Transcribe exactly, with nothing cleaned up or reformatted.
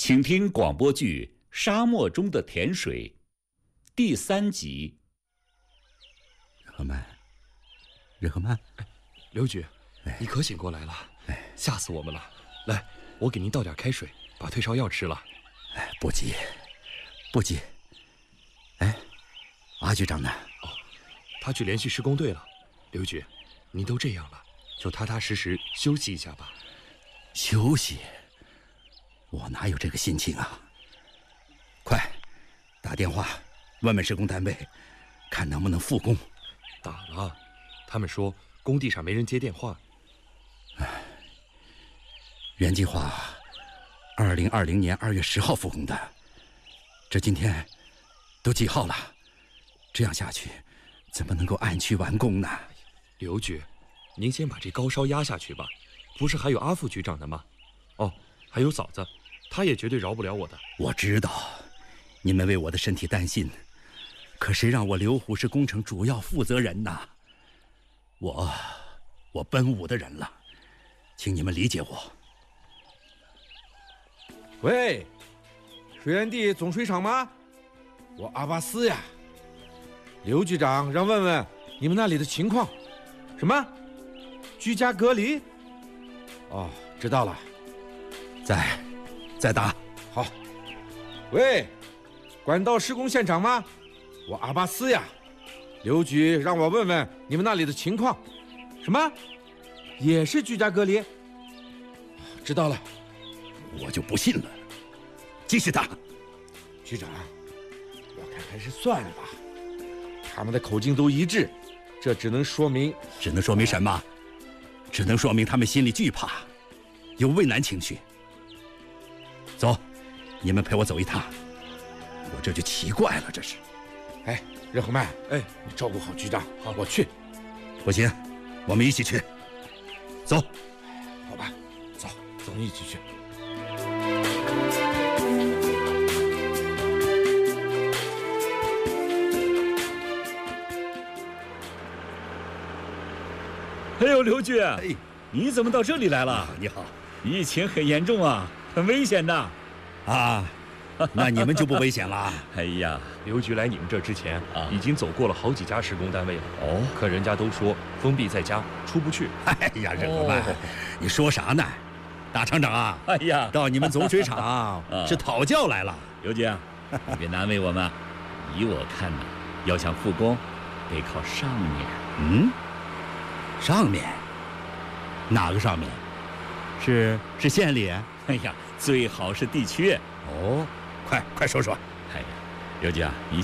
请听广播剧《沙漠中的甜水》第三集。 任和曼，任和曼， 哎，刘局，哎，你可醒过来了？哎，吓死我们了！来，我给您倒点开水，把退烧药吃了。 哎，不急，不急。哎，阿局长呢？ 哦，他去联系施工队了。刘局，您都这样了，就踏踏实实休息一下吧。 休息？我哪有这个心情啊！快，打电话问问施工单位，看能不能复工。 打了，他们说工地上没人接电话。 唉，原计划二零二零年二月十号复工的，这今天都几号了？这样下去，怎么能够按期完工呢？ 刘局，您先把这高烧压下去吧。不是还有阿副局长的吗？哦，还有嫂子，她也绝对饶不了我的。 我知道，你们为我的身体担心，可谁让我刘虎是工程主要负责人呐？我，我奔五的人了，请你们理解我。 喂，水源地总水厂吗？我阿巴斯呀。刘局长让问问你们那里的情况。什么？居家隔离？哦，知道了。 再，再打。 好。喂，管道施工现场吗？我阿巴斯呀。刘局让我问问你们那里的情况。什么？也是居家隔离？知道了。 我就不信了。继续打。 局长，我看还是算了吧。他们的口径都一致，这只能说明…… 只能说明什么？只能说明他们心里惧怕，有畏难情绪。走，你们陪我走一趟。我这就奇怪了，这是。 哎，任和曼， 哎， 你照顾好局长。 好， 我去。 不行，我们一起去。走。 好吧，走，咱们一起去。 哎呦，刘局， 哎， 你怎么到这里来了？ 你好， 疫情很严重啊，很危险的。 啊，那你们就不危险了？ 哎呀， 刘局来你们这之前啊， 已经走过了好几家施工单位了。 哦， 可人家都说封闭在家，出不去。 哎呀，任和曼，哦，你说啥呢？大厂长啊， 哎呀， 到你们总水厂啊是讨教来了。 刘局，你别难为我们。依我看呢，要想复工，得靠上面。 嗯。上面？哪个上面？是是县里？ 哎呀，最好是地区。 哦，快快说说。 哎呀，刘局啊，你